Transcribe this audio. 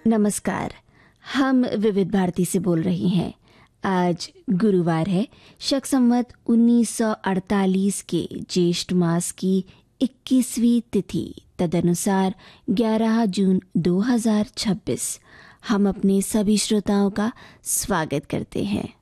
नमस्कार। हम विविध भारती से बोल रही हैं। आज गुरुवार है, शक संवत 1948 के ज्येष्ठ मास की 21वीं तिथि, तदनुसार 11 जून 2026। हम अपने सभी श्रोताओं का स्वागत करते हैं।